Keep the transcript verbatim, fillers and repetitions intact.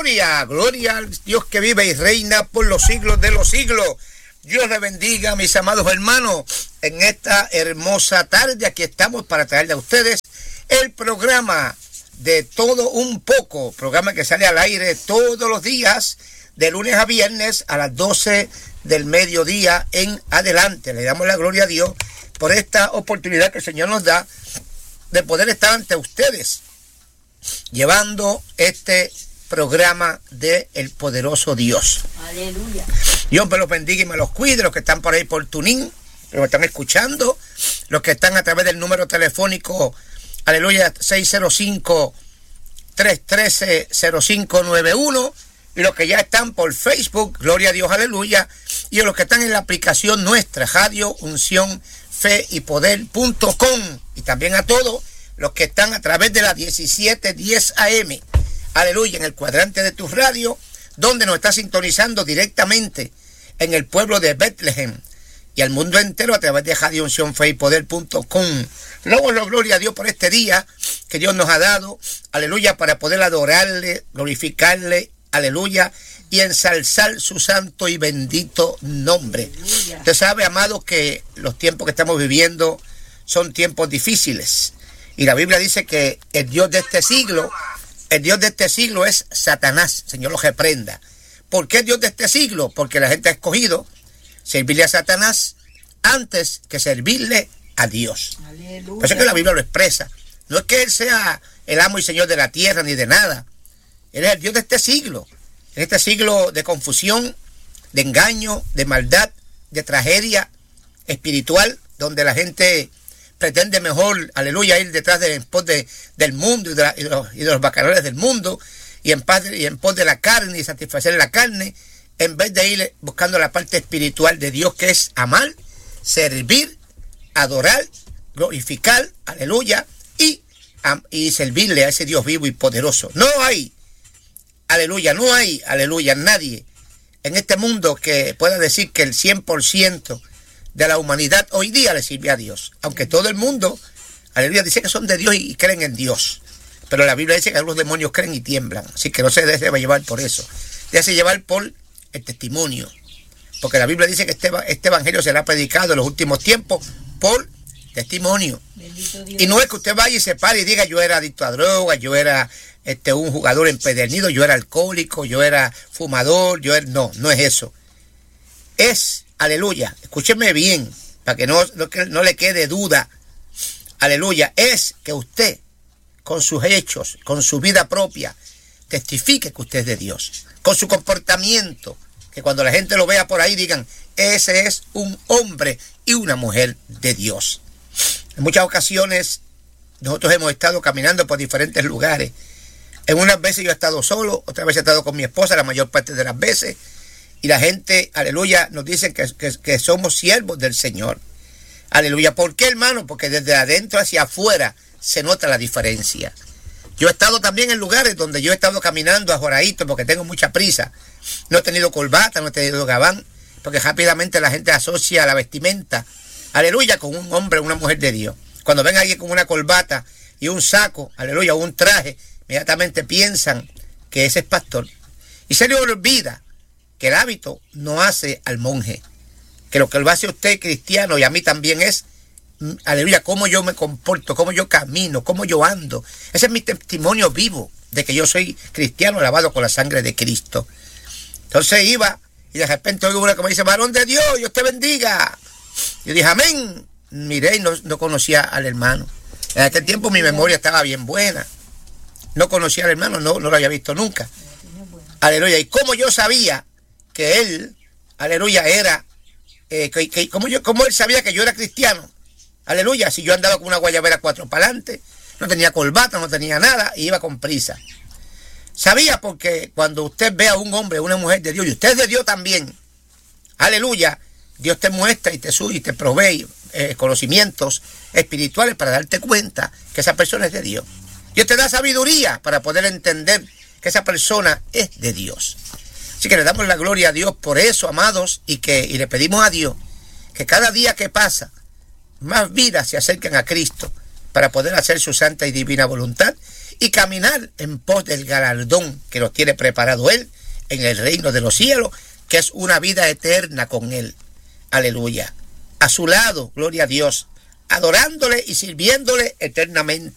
Aleluya, gloria al Dios que vive y reina por los siglos de los siglos. Dios le bendiga, mis amados hermanos, en esta hermosa tarde. Aquí estamos para traerle a ustedes el programa de Todo Un Poco, programa que sale al aire todos los días, de lunes a viernes a las doce del mediodía en adelante. Le damos la gloria a Dios por esta oportunidad que el Señor nos da de poder estar ante ustedes, llevando este programa de El Poderoso Dios. Aleluya. Dios me los bendiga y me los cuide, los que están por ahí por TuneIn, los que están escuchando, los que están a través del número telefónico, aleluya, seis cero cinco, tres uno tres, cero cinco nueve uno, y los que ya están por Facebook, gloria a Dios, aleluya, y los que están en la aplicación nuestra, Radio Unción Fe y Poder punto com, y también a todos los que están a través de la diecisiete diez A M, aleluya, en el cuadrante de tu radio, donde nos está sintonizando directamente en el pueblo de Bethlehem y al mundo entero a través de Radio Unción Fe y Poder punto com. Luego, la gloria a Dios por este día que Dios nos ha dado, aleluya, para poder adorarle, glorificarle, aleluya, y ensalzar su santo y bendito nombre. Aleluya. Usted sabe, amado, que los tiempos que estamos viviendo son tiempos difíciles. Y la Biblia dice que el Dios de este siglo, el Dios de este siglo es Satanás. Señor lo reprenda. ¿Por qué Dios de este siglo? Porque la gente ha escogido servirle a Satanás antes que servirle a Dios. Aleluya. Por eso es que la Biblia lo expresa. No es que Él sea el amo y Señor de la tierra ni de nada. Él es el Dios de este siglo. En este siglo de confusión, de engaño, de maldad, de tragedia espiritual, donde la gente pretende mejor, aleluya, ir detrás de, en pos de, del mundo y de, la, y, de los, y de los bacanales del mundo, y en, paz, y en pos de la carne y satisfacer la carne, en vez de ir buscando la parte espiritual de Dios, que es amar, servir, adorar, glorificar, aleluya, y, y servirle a ese Dios vivo y poderoso. No hay, aleluya, no hay, aleluya, nadie en este mundo que pueda decir que el cien por ciento de la humanidad hoy día le sirve a Dios. Aunque todo el mundo, aleluya, dice que son de Dios y creen en Dios. Pero la Biblia dice que algunos demonios creen y tiemblan. Así que no se deje llevar por eso. Déjese llevar por el testimonio. Porque la Biblia dice que este, este evangelio será predicado en los últimos tiempos por testimonio. Y no es que usted vaya y se pare y diga: yo era adicto a drogas, yo era este, un jugador empedernido, yo era alcohólico, yo era fumador, yo era... No, no es eso. Es, aleluya, escúcheme bien, para que no, no, no le quede duda, aleluya, es que usted, con sus hechos, con su vida propia, testifique que usted es de Dios, con su comportamiento, que cuando la gente lo vea por ahí digan: ese es un hombre y una mujer de Dios. En muchas ocasiones nosotros hemos estado caminando por diferentes lugares. En unas veces yo he estado solo, otras veces he estado con mi esposa, la mayor parte de las veces. Y la gente, aleluya, nos dicen que, que, que somos siervos del Señor. Aleluya. ¿Por qué, hermano? Porque desde adentro hacia afuera se nota la diferencia. Yo he estado también en lugares donde yo he estado caminando ajoradito porque tengo mucha prisa. No he tenido corbata, no he tenido gabán, porque rápidamente la gente asocia la vestimenta, aleluya, con un hombre o una mujer de Dios. Cuando ven a alguien con una corbata y un saco, aleluya, o un traje, inmediatamente piensan que ese es pastor. Y se le olvida que el hábito no hace al monje, que lo que lo hace a usted cristiano y a mí también es, aleluya, cómo yo me comporto, cómo yo camino, cómo yo ando. Ese es mi testimonio vivo de que yo soy cristiano lavado con la sangre de Cristo. Entonces iba y de repente oigo una que me dice: varón de Dios, Dios te bendiga. Yo dije: amén. Miré y no, no conocía al hermano. En aquel tiempo mi memoria estaba bien buena. No conocía al hermano, no, no lo había visto nunca. Aleluya. Y como yo sabía que él, aleluya, era, eh, que, que, como, yo, como él sabía que yo era cristiano, aleluya, si yo andaba con una guayabera cuatro para adelante, no tenía corbata, no tenía nada, y iba con prisa. Sabía porque cuando usted ve a un hombre o una mujer de Dios, y usted es de Dios también, aleluya, Dios te muestra y te sube y te provee eh, conocimientos espirituales para darte cuenta que esa persona es de Dios. Dios te da sabiduría para poder entender que esa persona es de Dios. Así que le damos la gloria a Dios por eso, amados, y que y le pedimos a Dios que cada día que pasa, más vidas se acerquen a Cristo para poder hacer su santa y divina voluntad y caminar en pos del galardón que nos tiene preparado Él en el reino de los cielos, que es una vida eterna con Él. Aleluya. A su lado, gloria a Dios, adorándole y sirviéndole eternamente.